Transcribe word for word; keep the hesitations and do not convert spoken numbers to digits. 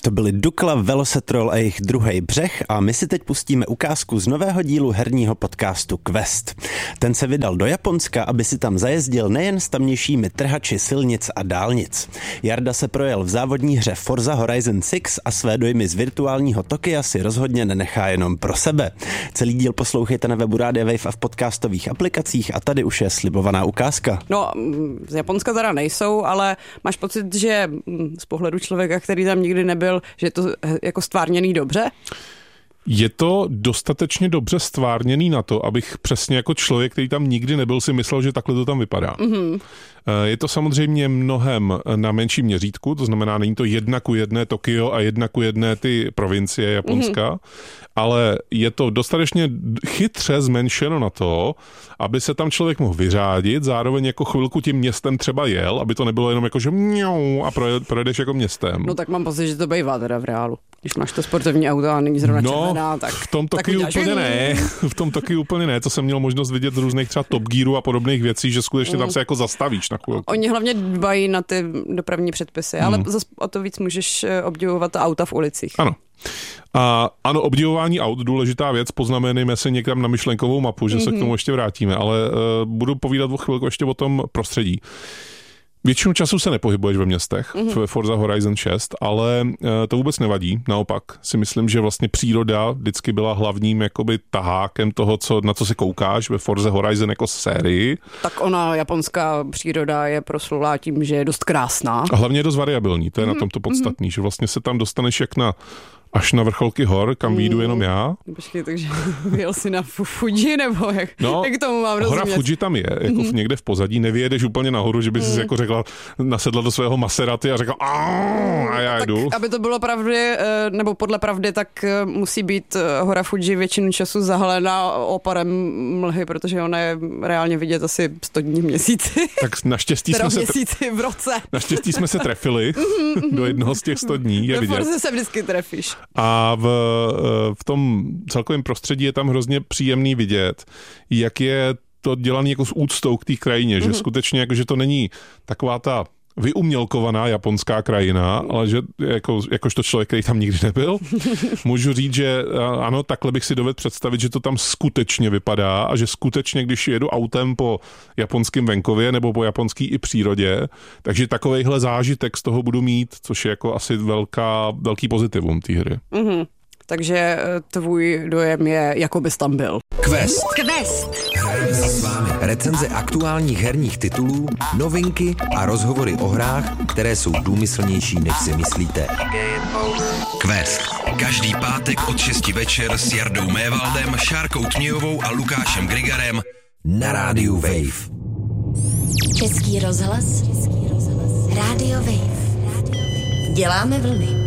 To byly Dukla, Velosetrol a jejich Druhej břeh a my si teď pustíme ukázku z nového dílu herního podcastu Quest. Ten se vydal do Japonska, aby si tam zajezdil nejen s tamnějšími trhači silnic a dálnic. Jarda se projel v závodní hře Forza Horizon šest a své dojmy z virtuálního Tokia si rozhodně nenechá jenom pro sebe. Celý díl poslouchejte na webu Rádia Wave a v podcastových aplikacích a tady už je slibovaná ukázka. No, z Japonska teda nejsou, ale máš pocit, že z pohledu člověka, který tam nikdy nebyl, že je to jako stvárněný dobře? Je to dostatečně dobře stvárněný na to, abych přesně jako člověk, který tam nikdy nebyl, si myslel, že takhle to tam vypadá. Mm-hmm. Je to samozřejmě mnohem na menším měřítku, to znamená, není to jedna ku jedné Tokio a jedna ku jedné ty provincie Japonska, mm-hmm. ale je to dostatečně chytře zmenšeno na to, aby se tam člověk mohl vyřádit, zároveň jako chvilku tím městem třeba jel, aby to nebylo jenom jako, že mňou a projedeš jako městem. No tak mám pocit, že to bývá teda v reálu. Když máš to sportovní auto a není zrovna no, červená, tak... v tom Tokiu úplně ne. V tom Tokiu úplně ne. To jsem měl možnost vidět z různých třeba Top Gearů a podobných věcí, že skutečně tam se jako zastavíš na chvilku. Oni hlavně dbají na ty dopravní předpisy, hmm. ale zase o to víc můžeš obdivovat auta v ulicích. Ano. A ano, obdivování aut, důležitá věc, poznamenejme se někam na myšlenkovou mapu, že mm-hmm. se k tomu ještě vrátíme, ale uh, budu povídat o chvilku ještě o tom prostředí. Většinu času se nepohybuješ ve městech, mm-hmm. ve Forza Horizon šest, ale uh, to vůbec nevadí. Naopak si myslím, že vlastně příroda vždycky byla hlavním jakoby tahákem toho, co, na co se koukáš ve Forza Horizon jako sérii. Tak ona, japonská příroda je proslulá tím, že je dost krásná. A hlavně je dost variabilní, to je mm-hmm. na tom to podstatný, že vlastně se tam dostaneš jak na až na vrcholky hor, kam výjdu mm. jenom já. Počkej, takže jel jsi na Fuji, nebo jak, no, jak tomu mám rozumět? Hora Fuji tam je, jako mm. někde v pozadí, nevyjedeš úplně nahoru, že bys mm. si jako řekla, nasedla do svého Maseraty a řekla a já tak, jdu. Aby to bylo pravdy, nebo podle pravdy, tak musí být hora Fuji většinu času zahalená oparem mlhy, protože ona je reálně vidět asi sto dní v měsíci. Tak naštěstí jsme v měsíci, se... v roce. Naštěstí jsme se trefili do jednoho z těch sto dní, je vidět. Do Forze se vždycky trefíš. A v, v tom celkovém prostředí je tam hrozně příjemný vidět, jak je to dělané jako s úctou k té krajině, mm-hmm. že skutečně jako, že to není taková ta vyumělkovaná japonská krajina, ale že jako, jakožto člověk, který tam nikdy nebyl, můžu říct, že ano, takhle bych si dovedl představit, že to tam skutečně vypadá a že skutečně, když jedu autem po japonském venkově nebo po japonský i přírodě, takže takovejhle zážitek z toho budu mít, což je jako asi velká, velký pozitivum té hry. Mm-hmm. Takže tvůj dojem je, jako bys tam byl. Quest. Quest. Hrajeme si s vámi recenze aktuálních herních titulů, novinky a rozhovory o hrách, které jsou důmyslnější, než si myslíte. Quest. Každý pátek od šesti večer s Jardou Mévaldem, Šárkou Tmějovou a Lukášem Grigarem na rádiu Wave. Český rozhlas. Rádio Wave. Děláme vlny.